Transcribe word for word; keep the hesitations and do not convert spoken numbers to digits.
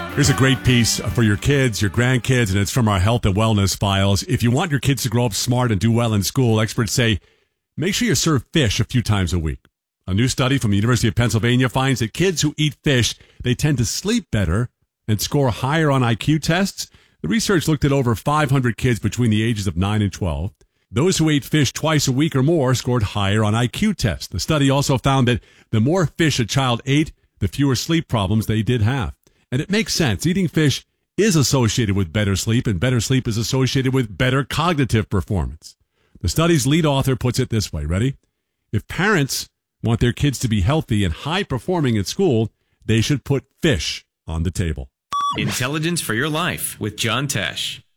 Here's a great piece for your kids, your grandkids, and it's from our health and wellness files. If you want your kids to grow up smart and do well in school, experts say make sure you serve fish a few times a week. A new study from the University of Pennsylvania finds that kids who eat fish, they tend to sleep better and score higher on I Q tests. The research looked at over five hundred kids between the ages of nine and twelve. Those who ate fish twice a week or more scored higher on I Q tests. The study also found that the more fish a child ate, the fewer sleep problems they did have. And it makes sense. Eating fish is associated with better sleep, and better sleep is associated with better cognitive performance. The study's lead author puts it this way. Ready? If parents want their kids to be healthy and high-performing at school, they should put fish on the table. Intelligence for Your Life with John Tesh.